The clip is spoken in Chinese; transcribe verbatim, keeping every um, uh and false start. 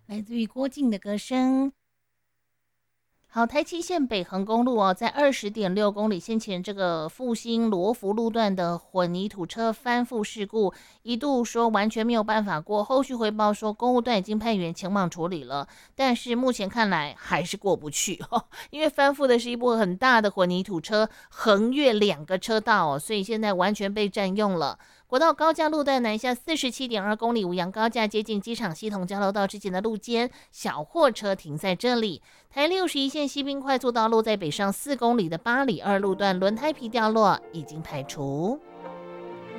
来自于郭靖的歌声。好，台七线北横公路哦，在二十点六公里，先前这个复兴罗浮路段的混凝土车翻覆事故，一度说完全没有办法过，后续回报说公务段已经派员前往处理了，但是目前看来还是过不去哦，因为翻覆的是一部很大的混凝土车，横越两个车道哦，所以现在完全被占用了。国道高架路段南下四十七点二公里，五羊高架接近机场系统交流道之前的路肩，小货车停在这里。台六十一线西滨快速道路在北上四公里的八里二路段轮胎皮掉落已经排除。